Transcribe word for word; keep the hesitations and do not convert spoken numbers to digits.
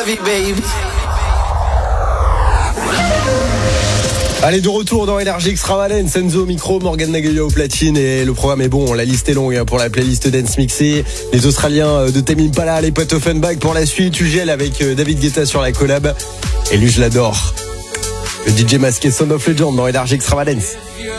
you, baby. Allez, de retour dans Énergie Extravagance, Enzo au micro, Morgan Nagaya au platine, et le programme est bon, la liste est longue pour la playlist Dance Mixée. Les Australiens de Tame Impala, les potes Offenbach pour la suite, Ugel avec David Guetta sur la collab, et lui je l'adore, le D J masqué Sound of Legend dans Énergie Extravagance.